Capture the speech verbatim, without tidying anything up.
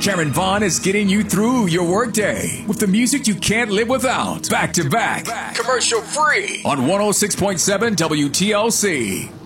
Karen Vaughn is getting you through your workday with the music you can't live without. Back to back, commercial free on one oh six point seven W T L C.